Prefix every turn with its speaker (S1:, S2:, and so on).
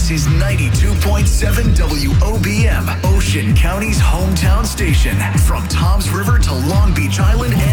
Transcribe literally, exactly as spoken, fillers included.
S1: This is ninety-two point seven W O B M, Ocean County's hometown station. From Toms River to Long Beach Island